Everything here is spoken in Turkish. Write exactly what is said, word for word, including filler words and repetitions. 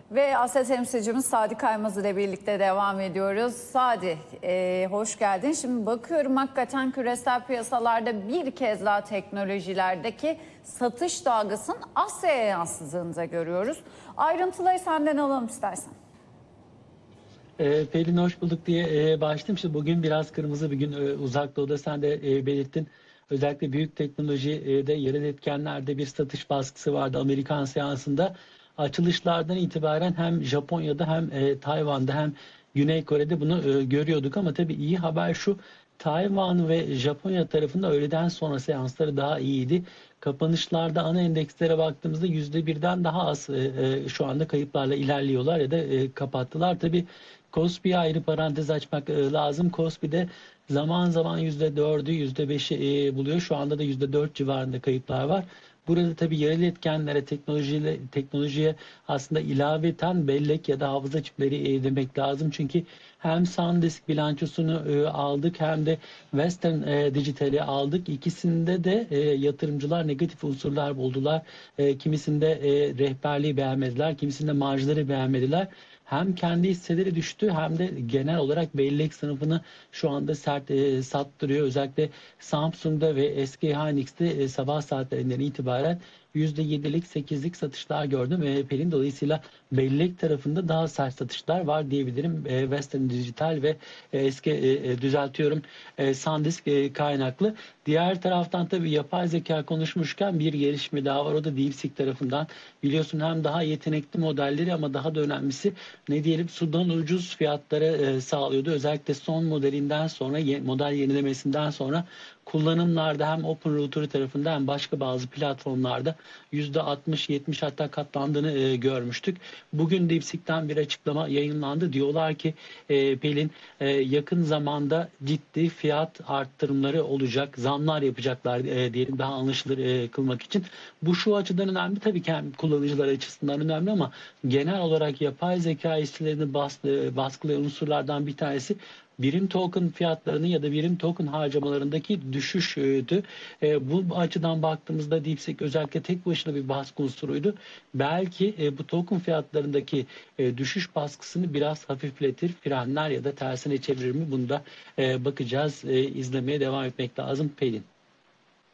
Ve Asya temsilcimiz Sadi Kaymaz ile birlikte devam ediyoruz. Sadi, e, hoş geldin. Şimdi bakıyorum hakikaten küresel piyasalarda bir kez daha teknolojilerdeki satış dalgasının Asya'ya yansıdığını da görüyoruz. Ayrıntıları senden alalım istersen. E, Pelin hoş bulduk diye e, başladım. İşte bugün biraz kırmızı bir gün, e, Uzak Doğu'da sen de e, belirttin. Özellikle büyük teknolojide, yerel etkenlerde bir satış baskısı vardı Amerikan seansında. Açılışlardan itibaren hem Japonya'da hem e, Tayvan'da hem Güney Kore'de bunu e, görüyorduk ama tabii iyi haber şu: Tayvan ve Japonya tarafında öğleden sonra seansları daha iyiydi. Kapanışlarda ana endekslere baktığımızda yüzde birden daha az e, e, şu anda kayıplarla ilerliyorlar ya da e, kapattılar. Tabii Kospi'ye ayrı parantez açmak e, lazım. Kospi'de zaman zaman yüzde dördü, yüzde beşi e, buluyor. Şu anda da yüzde dört civarında kayıplar var. Burada tabii yerel etkenlere, teknolojiyle, teknolojiye aslında ilaveten bellek ya da hafıza çipleri e, demek lazım. Çünkü hem SanDisk bilançosunu e, aldık hem de Western e, Digital'i aldık. İkisinde de e, yatırımcılar negatif unsurlar buldular. E, kimisinde e, rehberliği beğenmediler, kimisinde marjları beğenmediler. Hem kendi hisseleri düştü hem de genel olarak bellek sınıfını şu anda sert e, sattırıyor. Özellikle Samsung'da ve S K Hynix'te e, sabah saatlerinden itibaren yüzde yedilik sekizlik satışlar gördüm. E, Pelin dolayısıyla bellek tarafında daha sert satışlar var diyebilirim. E, Western Digital ve e, eski e, e, düzeltiyorum e, SanDisk e, kaynaklı. Diğer taraftan tabii yapay zeka konuşmuşken bir gelişme daha var. O da DeepSeek tarafından. Biliyorsun hem daha yetenekli modelleri ama daha da önemlisi ne diyelim sudan ucuz fiyatlara e, sağlıyordu. Özellikle son modelinden sonra, model yenilemesinden sonra kullanımlarda hem OpenRouter tarafından hem başka bazı platformlarda yüzde altmış yetmiş hatta katlandığını e, görmüştük. Bugün DeepSeek'ten bir açıklama yayınlandı. Diyorlar ki e, Pelin e, yakın zamanda ciddi fiyat arttırımları olacak, zamlar yapacaklar e, diyelim daha anlaşılır e, kılmak için. Bu şu açıdan önemli, tabii ki hem kullanıcılar açısından önemli ama genel olarak yapay zeka hisselerinin baskı, baskılayan unsurlardan bir tanesi birim token fiyatlarını ya da birim token harcamalarındaki düşüştü. E, bu açıdan baktığımızda DeepSeek özellikle tek başına bir baskı unsuruydu. Belki e, bu token fiyatlarındaki e, düşüş baskısını biraz hafifletir, frenler ya da tersine çevirir mi? Bunu da e, bakacağız, e, izlemeye devam etmek lazım Pelin.